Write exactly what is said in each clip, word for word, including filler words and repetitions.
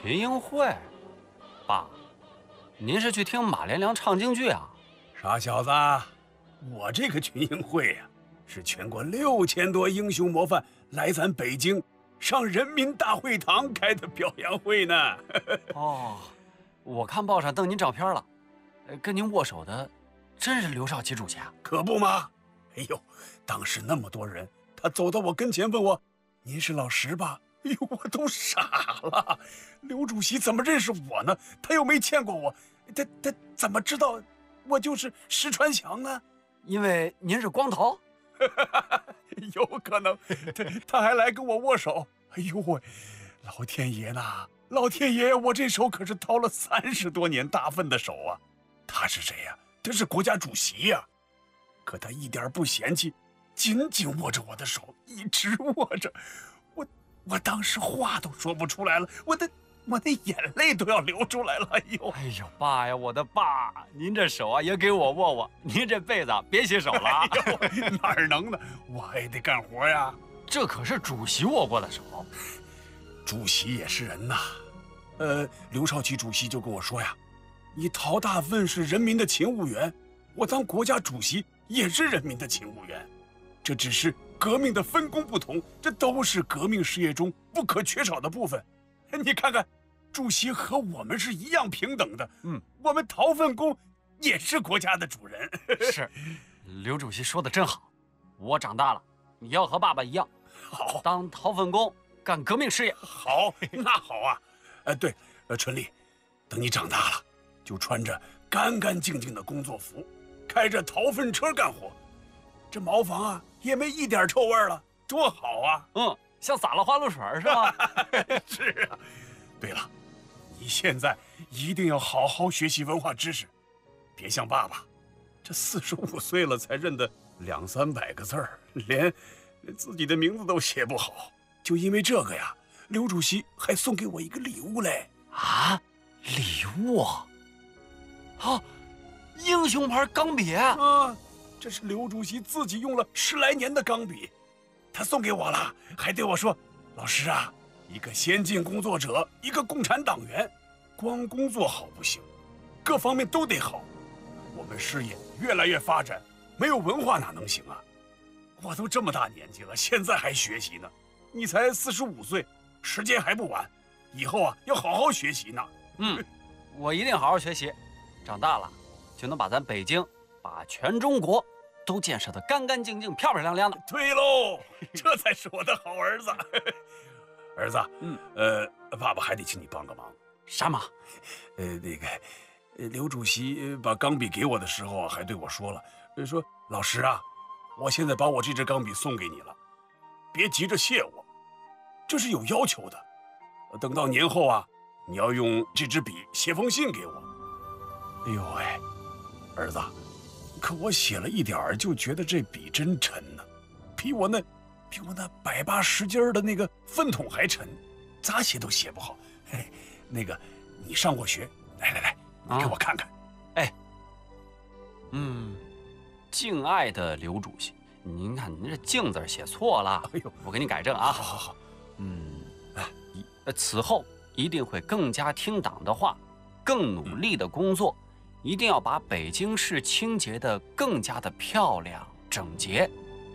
群英会，爸，您是去听马连良唱京剧啊？ 傻小子，我这个群英会呀、啊，是全国六千多英雄模范来咱北京上人民大会堂开的表扬会呢。 哦，我看报上登您照片了，跟您握手的真是刘少奇主席啊？ 可不吗？哎呦，当时那么多人，他走到我跟前问我：“您是老石吧？”哎呦，我都傻了。刘主席怎么认识我呢？他又没见过我，他他怎么知道我就是石传祥呢？ 因为您是光头。 有可能。他他还来跟我握手。哎呦喂，老天爷呐！老天爷，我这手可是掏了三十多年大粪的手啊！他是谁呀？他是国家主席呀！可他一点不嫌弃，紧紧握着我的手，一直握着。我我当时话都说不出来了，我的我的眼泪都要流出来了。哎呦哎呦，爸呀，我的爸，您这手啊也给我握握，您这辈子别洗手了。 哎呦，哪儿能呢？我也得干活呀。 这可是主席握过的手。 主席也是人呐。呃，刘少奇主席就跟我说呀，你陶大粪是人民的勤务员，我当国家主席也是人民的勤务员，这只是革命的分工不同，这都是革命事业中不可缺少的部分。你看看，主席和我们是一样平等的。嗯，我们陶粪工也是国家的主人。 是，刘主席说的真好。我长大了，你要和爸爸一样， 好当陶粪工，干革命事业。 好，那好啊。呃，对，呃，春丽，等你长大了，就穿着干干净净的工作服，开着陶粪车干活，这茅房啊也没一点臭味了，多好啊！ 嗯，像撒了花露水是吧？ 是啊。对了，你现在一定要好好学习文化知识，别像爸爸，这四十五岁了才认得两三百个字儿，连自己的名字都写不好。就因为这个呀，刘主席还送给我一个礼物嘞。 啊，礼物啊！啊，英雄牌钢笔啊！这是刘主席自己用了十来年的钢笔，他送给我了，还对我说：“老师啊，一个先进工作者，一个共产党员，光工作好不行，各方面都得好。我们事业越来越发展，没有文化哪能行啊？我都这么大年纪了，现在还学习呢。你才四十五岁，时间还不晚，以后啊要好好学习呢。” 嗯，我一定好好学习，长大了就能把咱北京，把全中国都建设得干干净净、漂漂亮亮的。 对喽，这才是我的好儿子。儿子，嗯，呃，爸爸还得请你帮个忙。 啥忙？ 呃，那个，刘主席把钢笔给我的时候，还对我说了，说老师啊，我现在把我这支钢笔送给你了，别急着谢我，这是有要求的。等到年后啊，你要用这支笔写封信给我。哎呦喂，儿子，可我写了一点儿就觉得这笔真沉呢，比我那比我那百八十斤的那个粪桶还沉，咋写都写不好。嘿，那个你上过学，来来来，你给我看看。啊、 哎，嗯，敬爱的刘主席，您看您这敬字写错了，哎呦，我给你改正啊。 好好好， 嗯，呃，此后一定会更加听党的话，更努力的工作。嗯，一定要把北京市清洁得更加的漂亮整洁。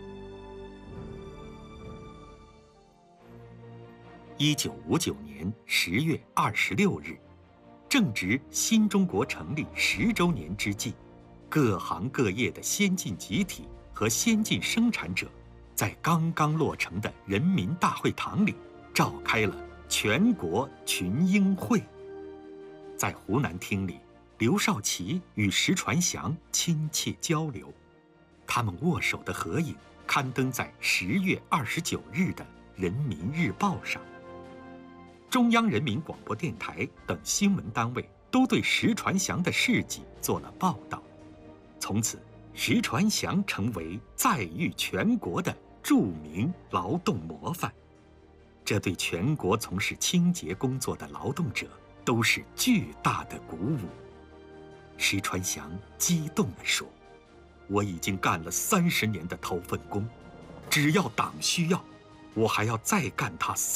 一九五九年十月二十六日，正值新中国成立十周年之际，各行各业的先进集体和先进生产者，在刚刚落成的人民大会堂里召开了全国群英会。在湖南厅里，刘少奇与石传祥亲切交流，他们握手的合影刊登在十月二十九日的《人民日报》上。中央人民广播电台等新闻单位都对石传祥的事迹做了报道，从此石传祥成为载誉全国的著名劳动模范。这对全国从事清洁工作的劳动者都是巨大的鼓舞。石传祥激动地说：“我已经干了三十年的掏粪工，只要党需要，我还要再干他三。”